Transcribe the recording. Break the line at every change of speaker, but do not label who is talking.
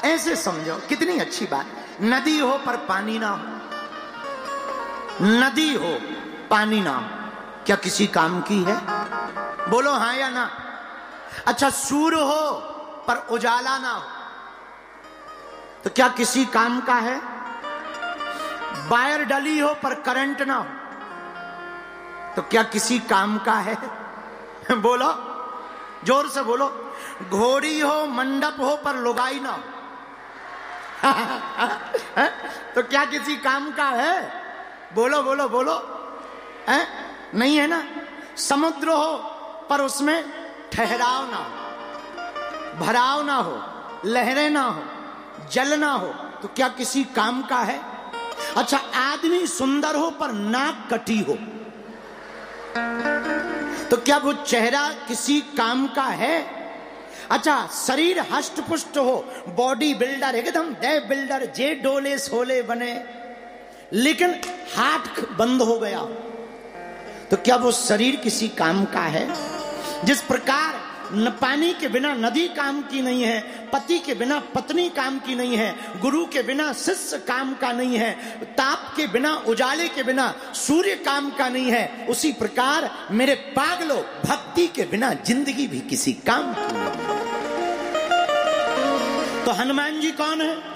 ऐसे समझो, कितनी अच्छी बात। नदी हो पर पानी ना हो, नदी हो पानी ना हो, क्या किसी काम की है? बोलो हाँ या ना। अच्छा, सूर्य हो पर उजाला ना हो, तो क्या किसी काम का है? वायर डली हो पर करंट ना हो, तो क्या किसी काम का है? बोलो, जोर से बोलो। घोड़ी हो, मंडप हो पर लुगाई ना हो, तो क्या किसी काम का है? बोलो बोलो बोलो, है? नहीं है ना। समुद्र हो पर उसमें ठहराव ना हो, भराव ना हो, लहरें ना हो, जल ना हो, तो क्या किसी काम का है? अच्छा, आदमी सुंदर हो पर नाक कटी हो, तो क्या वो चेहरा किसी काम का है? अच्छा, शरीर हष्ट पुष्ट हो, बॉडी बिल्डर, एकदम दे बिल्डर, जे डोले सोले बने, लेकिन हार्ट बंद हो गया, तो क्या वो शरीर किसी काम का है? जिस प्रकार न पानी के बिना नदी काम की नहीं है, पति के बिना पत्नी काम की नहीं है, गुरु के बिना शिष्य काम का नहीं है, ताप के बिना, उजाले के बिना सूर्य काम का नहीं है, उसी प्रकार मेरे पागलों, भक्ति के बिना जिंदगी भी किसी काम की नहीं है। तो हनुमान जी कौन है?